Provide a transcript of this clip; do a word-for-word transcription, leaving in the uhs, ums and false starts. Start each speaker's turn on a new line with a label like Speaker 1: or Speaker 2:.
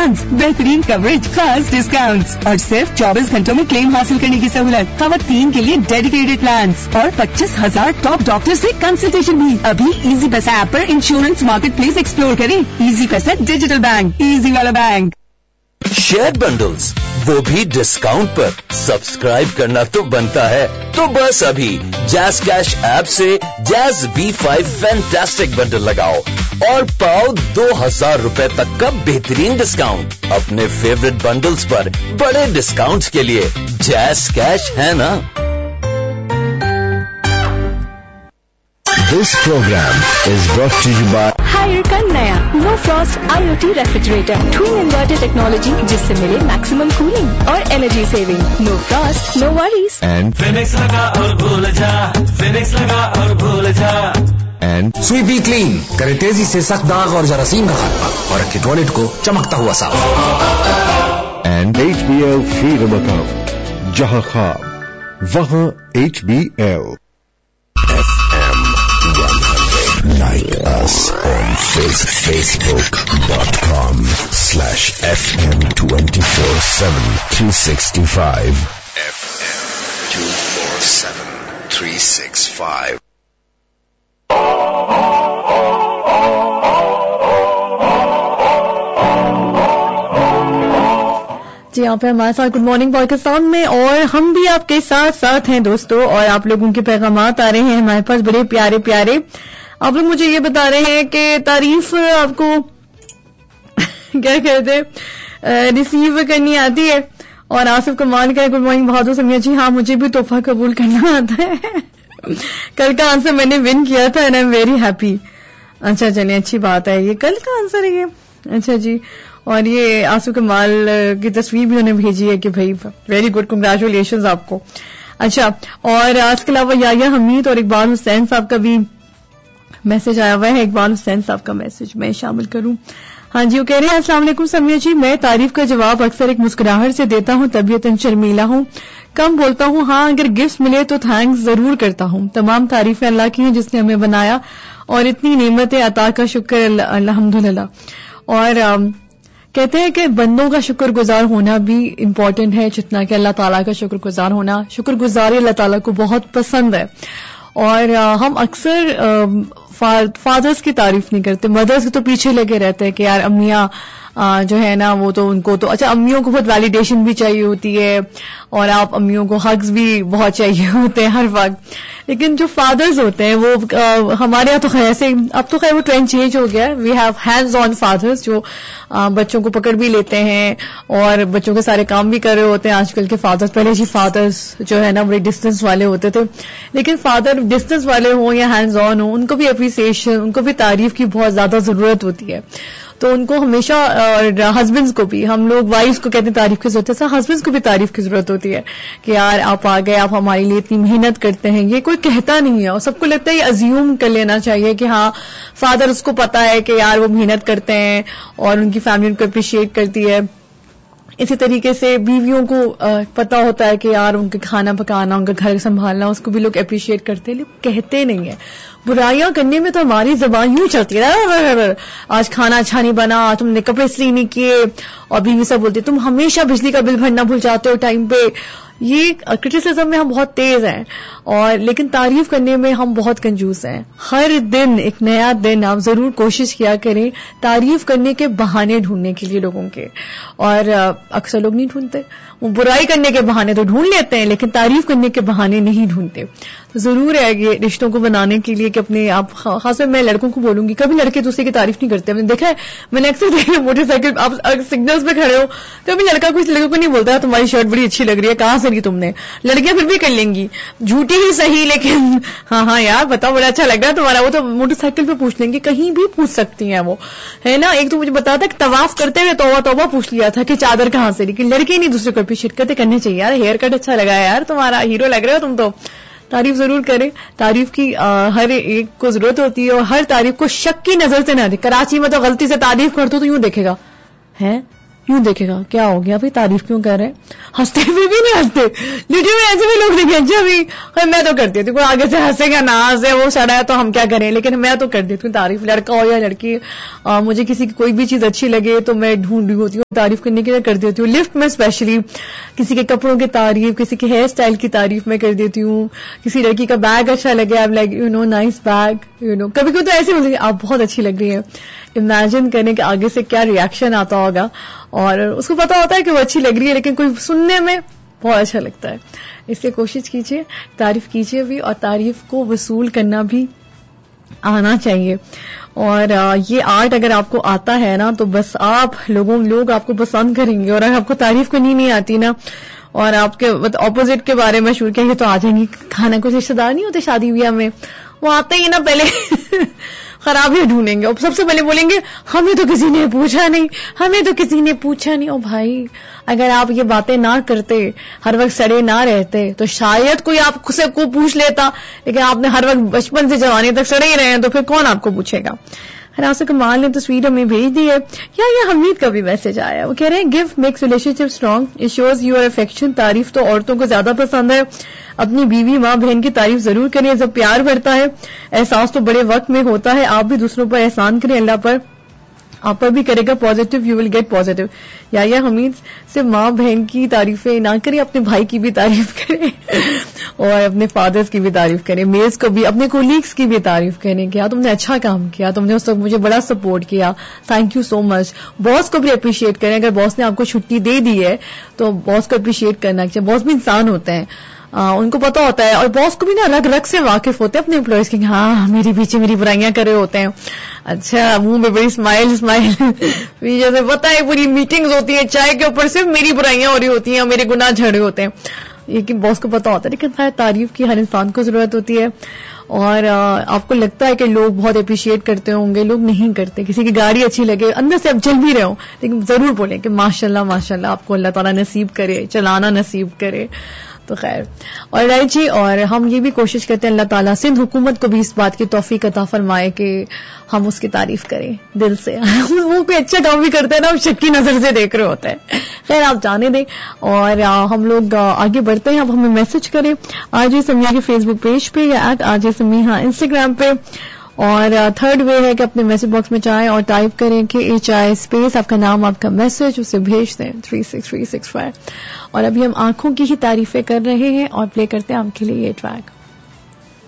Speaker 1: Plan, बेहतरीन coverage, खास discount और सिर्फ चौबीस घंटों में क्लेम हासिल करने की सहूलत। खवातीन के लिए डेडिकेटेड प्लान और पच्चीस हजार टॉप डॉक्टर से कंसल्टेशन भी। अभी इजी पैसा ऐप पर इंश्योरेंस मार्केट प्लेस एक्सप्लोर करें। इजी पैसा डिजिटल बैंक, इजी वाला बैंक।
Speaker 2: शेयर बंडल्स, वो भी डिस्काउंट पर। सब्सक्राइब करना तो बनता है, तो बस अभी जैज कैश ऐप से jazz B five fantastic bundle लगाओ और पाओ दो हजार रुपए तक का बेहतरीन डिस्काउंट। अपने फेवरेट बंडल्स पर बड़े डिस्काउंट्स के लिए जैज कैश है ना।
Speaker 3: This program is brought to you by
Speaker 4: Hire का नया नो फ्रॉस्ट आई O T refrigerator, twin inverter technology जिससे मिले मैक्सिमम कूलिंग और energy saving. No Frost, no worries.
Speaker 3: and
Speaker 5: Phoenix लगा और भूल जा, फिनिक्स लगा और भूल जा।
Speaker 3: and
Speaker 6: स्वीपी क्लीन करे तेजी से सख्त दाग और जरासीम का खात्मा और रखे टॉयलेट को चमकता हुआ साफ।
Speaker 3: and H B L Freedom Account, जहां ख्वाब वहां H B L. Like us on Facebook dot com slash F M twenty-four seven three sixty-five. F M two four seven three sixty-five.
Speaker 7: जी यहाँ पे हमारे साथ गुड मॉर्निंग पाकिस्तान में, और हम भी आपके साथ साथ हैं दोस्तों, और आप लोगों के पैगामात आ रहे हैं हमारे पास बड़े प्यारे प्यारे। आप लोग मुझे ये बता रहे हैं कि तारीफ आपको क्या कहते हैं रिसीव करनी आती है, और आसिफ कमाल का गुड मॉर्निंग बहादुर समिया जी, हाँ मुझे भी तोहफा कबूल करना आता है। कल का आंसर मैंने विन किया था and I am very happy. अच्छा चलिए, अच्छी बात है, ये कल का आंसर है ये। अच्छा जी, और ये आसिफ कमाल की तस्वीर भी उन्हें भेजी है कि भाई वेरी गुड, कंग्रेचुलेशंस आपको। अच्छा, और आज के अलावा याया हमीद और इकबाल हुसैन साहब का भी मैसेज आया हुआ है। इकबाल हुसैन साहब का मैसेज मैं शामिल करूं। हाँ जी, वो कह रहे हैं अस्सलाम वालेकुम समिया जी, मैं तारीफ का जवाब अक्सर एक मुस्कुराहट से देता हूं, तबीयतन शर्मीला हूं, कम बोलता हूं। हाँ, अगर गिफ्ट मिले तो थैंक्स जरूर करता हूं। तमाम तारीफें अल्लाह की हैं जिसने हमें बनाया और इतनी नेमतें अता का शुक्र अल्हम्दुलिल्लाह। और कहते हैं कि बंदों का शुक्रगुजार होना भी इम्पोर्टेंट है जितना कि अल्लाह ताला का शुक्रगुजार होना। शुक्रगुजारी अल्लाह ताला को बहुत पसंद है, और हम अक्सर फादर्स की तारीफ नहीं करते, मदर्स तो पीछे लगे रहते हैं कि यार अम्मियाँ जो है ना वो तो उनको तो अच्छा, अम्मियों को बहुत वैलिडेशन भी चाहिए होती है, और आप अम्मियों को हग्स भी बहुत चाहिए होते हैं हर वक्त। लेकिन जो फादर्स होते हैं वो आ, हमारे यहाँ तो खैर ऐसे, अब तो खैर वो ट्रेंड चेंज हो गया है। We have hands on fathers जो आ, बच्चों को पकड़ भी लेते हैं और बच्चों के सारे काम भी कर रहे होते हैं आजकल के फादर्स। पहले जी फादर्स जो है ना बड़े डिस्टेंस वाले होते थे, लेकिन फादर डिस्टेंस वाले हों या हैंड्स ऑन हो, उनको भी अप्रिसिएशन, उनको भी तारीफ की बहुत ज्यादा जरूरत होती है। तो उनको हमेशा, और हस्बैंड्स को भी, हम लोग वाइफ्स को कहते हैं तारीफ की जरूरत है, हस्बैंड्स को भी तारीफ की जरूरत होती है कि यार आप आ गए, आप हमारे लिए इतनी मेहनत करते हैं। ये कोई कहता नहीं है, और सबको लगता है ये अज्यूम कर लेना चाहिए कि हाँ फादर उसको पता है कि यार वो मेहनत करते हैं और उनकी फैमिली उनको अप्रिशिएट करती है। इसी तरीके से बीवियों को पता होता है कि यार उनके खाना पकाना, उनका घर संभालना, उसको भी लोग अप्रिशिएट करते हैं, लेकिन कहते नहीं है। बुराइयां करने में तो हमारी जबान यूं चलती है, आज खाना अच्छा नहीं बना, तुमने कपड़े इसलिए नहीं किए, और बीवी सब बोलती तुम हमेशा बिजली का बिल भरना भूल जाते हो टाइम पे। ये क्रिटिसिज्म में हम बहुत तेज हैं, और लेकिन तारीफ करने में हम बहुत कंजूस हैं। हर दिन एक नया दिन आप जरूर कोशिश किया करें तारीफ करने के बहाने ढूंढने के लिए लोगों के, और अक्सर लोग नहीं ढूंढते। वो बुराई करने के बहाने तो ढूंढ लेते हैं, लेकिन तारीफ करने के बहाने नहीं ढूंढते। तो जरूर है ये रिश्तों को बनाने के लिए कि अपने आप, खासकर मैं लड़कों को बोलूंगी, कभी लड़के दूसरे की तारीफ नहीं करते। मैंने देखा है, मैंने अक्सर देखा मोटरसाइकिल आप सिग्नल्स पे खड़े हो, कभी लड़का कुछ लड़कों को नहीं बोलता तुम्हारी शर्ट बड़ी अच्छी लग रही है, कहां से ली तुमने। लड़कियां फिर भी कर लेंगी, झूठी ही सही, लेकिन हाँ हाँ यार बताओ बड़ा अच्छा लग रहा है तुम्हारा। वो तो मोटरसाइकिल पे पूछ लेंगे, कहीं भी पूछ सकती हैं वो, है ना। एक तो मुझे बता था कि तवाफ करते हुए तौबा तौबा पूछ लिया था कि चादर कहां से, लेकिन लड़के नहीं दूसरे को अप्रिशिएट करते। करने चाहिए यार, हेयर कट अच्छा लगा है यार तुम्हारा, हीरो लग रहे हो तुम तो। तारीफ जरूर करें, तारीफ की आ, हर एक को जरूरत होती है, और हर तारीफ को शक की नजर से ना दे। कराची में तो गलती से तारीफ कर दो तो यूं देखेगा, है यूं देखेगा क्या हो गया भाई, तारीफ क्यों कर रहे हैं, हंसते हुए भी नहीं हंसते। लिटरली में ऐसे भी लोग देखे, अच्छा भी मैं तो कर देती हूँ, आगे से हंसेगा ना हंसे वो सड़ा है तो हम क्या करें, लेकिन मैं तो कर देती हूँ तारीफ। लड़का हो या लड़की, आ, मुझे किसी की कोई भी चीज अच्छी लगे तो मैं ढूंढ रही होती हूँ تعریف کرنے کے لیے کر دیتی ہوں. لفٹ میں اسپیشلی کسی کے کپڑوں کی تعریف, کسی کے ہیئر اسٹائل کی تعریف میں کر دیتی ہوں. کسی لڑکی کا بیگ اچھا لگے, آپ like you know nice bag, you know. کبھی کبھی تو ایسے بولتے ہیں آپ بہت اچھی لگ رہی ہیں. امیجن کرنے کہ آگے سے کیا ریئیکشن آتا ہوگا, اور اس کو پتا ہوتا ہے کہ وہ اچھی لگ رہی ہے, لیکن کوئی سننے میں بہت اچھا لگتا ہے. اس لیے کوشش کیجیے, تعریف کیجیے بھی, اور تعریف کو وصول کرنا بھی آنا چاہیے. اور یہ آرٹ اگر آپ کو آتا ہے نا تو بس آپ لوگوں لوگ آپ کو پسند کریں گے. اور اگر آپ کو تعریف کرنی نہیں آتی نا, اور آپ کے اپوزٹ کے بارے میں شروع کریں گے, تو آ جائیں گے. کھانا کچھ رشتے دار نہیں ہوتے شادی بیاہ میں, وہ آتے ہی نا پہلے خرابیاں ڈھونڈیں گے, اور سب سے پہلے بولیں گے ہمیں تو کسی نے پوچھا نہیں, ہمیں تو کسی نے پوچھا نہیں. او بھائی, اگر آپ یہ باتیں نہ کرتے, ہر وقت سڑے نہ رہتے, تو شاید کوئی آپ سے کو پوچھ لیتا, لیکن آپ نے ہر وقت بچپن سے جوانی تک سڑے ہی رہے ہیں, تو پھر کون آپ کو پوچھے گا. حراس کمال نے تصویر ہمیں بھیج دی ہے, یا یہ حمید کا بھی میسج آیا. وہ کہہ رہے ہیں gift Max relation ship strong, it shows your affection. تعریف تو عورتوں کو زیادہ پسند ہے. اپنی بیوی ماں بہن کی تعریف ضرور کریں, جب پیار بڑھتا ہے. احساس تو بڑے وقت میں ہوتا ہے, آپ بھی دوسروں پر احسان کریں, اللہ پر آپ پر بھی کرے گا positive, you will get positive. یا یا حمید سے ماں بہن کی تعریفیں نہ کریں, اپنے بھائی کی بھی تعریف کریں, اور اپنے فادرز کی بھی تعریف کریں, میلز کو بھی, اپنے کولیگس کی بھی تعریف کریں کہ یار تم نے اچھا کام کیا, تم نے اس وقت مجھے بڑا سپورٹ کیا, تھینک یو سو مچ. باس کو بھی اپریشیٹ کریں, اگر باس نے آپ کو چھٹی دے دی ہے تو باس کو اپریشیٹ کرنا چاہیے. باس بھی انسان ہوتے ہیں, آ, ان کو پتا ہوتا ہے, اور باس کو بھی نا الگ رگ سے واقف ہوتے ہیں اپنے امپلائیز کے, ہاں میرے پیچھے میری برائیاں کر رہے ہوتے ہیں. اچھا, منہ میں بڑی اسمائل اسمائل جیسے پتا ہے پوری میٹنگز ہوتی ہیں, چائے کے اوپر صرف میری برائیاں ہو رہی ہوتی ہیں, میرے گناہ جھڑے ہوتے ہیں. لیکن باس کو پتا ہوتا ہے, لیکن تعریف کی ہر انسان کو ضرورت ہوتی ہے. اور آپ کو لگتا ہے کہ لوگ بہت اپریشیٹ کرتے ہوں گے, لوگ نہیں کرتے. کسی کی گاڑی اچھی لگے, اندر سے آپ جل بھی رہے ہوں, لیکن ضرور بولیں کہ ماشاء اللہ ماشاء اللہ, آپ کو اللہ تعالیٰ نصیب کرے, چلانا نصیب کرے. تو خیر, اور رائٹ جی. اور ہم یہ بھی کوشش کرتے ہیں اللہ تعالیٰ سندھ حکومت کو بھی اس بات کی توفیق عطا فرمائے کہ ہم اس کی تعریف کریں دل سے. وہ کوئی اچھا کام بھی کرتے ہیں نا, ہم شکی نظر سے دیکھ رہے ہوتے ہیں. خیر, آپ جانے دیں, اور ہم لوگ آگے بڑھتے ہیں. اب ہمیں میسج کریں آج سمیہ کے فیس بک پیج پہ, یا ایٹ آج سمیہ انسٹاگرام پہ. اور تھرڈ وے ہے کہ اپنے میسج باکس میں جائیں اور ٹائپ کریں کہ ایچ آئی اسپیس آپ کا نام, آپ کا میسج, اسے بھیج دیں three six three six five. اور ابھی ہم آنکھوں کی ہی تعریفیں کر رہے ہیں, اور پلے کرتے ہیں آپ کے لیے یہ ٹریک.